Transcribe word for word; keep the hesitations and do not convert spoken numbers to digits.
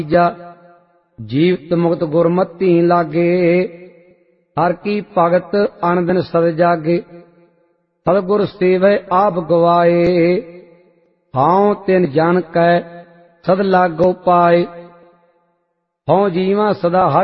जा जीवत मुक्त गुरमति लागे। हर की भगत अन दिन सद जागे। सतगुर सेवै आप गवाए। हाउ तिन जन कै सद लागो पाए। हौ जीवा सदा हर